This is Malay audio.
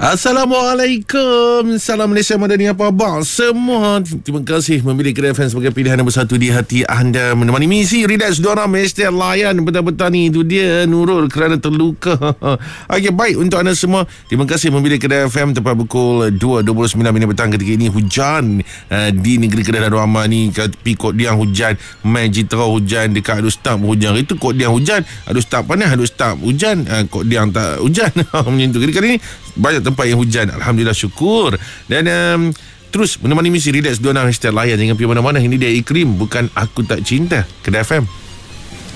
Assalamualaikum. Salam Malaysia Madani, apa khabar semua? Terima kasih memilih Kedai FM sebagai pilihan nombor satu di hati anda. Menemani misi Relax Diorang Mesti layan petang-petang ni. Itu dia Nurul kerana terluka. Okey, baik untuk anda semua. Terima kasih memilih Kedai FM tepat pukul 2.29 petang ketika ini. Hujan di negeri Kedah dan Rama ni. Tapi Kod Diang hujan, Mai Jitra hujan, dekat Adus Stap hujan. Itu Kod Diang hujan, Adus Stap panas, Adus Stap hujan, Kod Diang tak hujan. Macam tu. Kali ni banyak tempat yang hujan. Alhamdulillah, syukur. Dan terus menemani misi Relax Diorang Hashtag Layan. Jangan pergi mana-mana. Ini dia Iklim, bukan aku tak cinta. Kedai FM.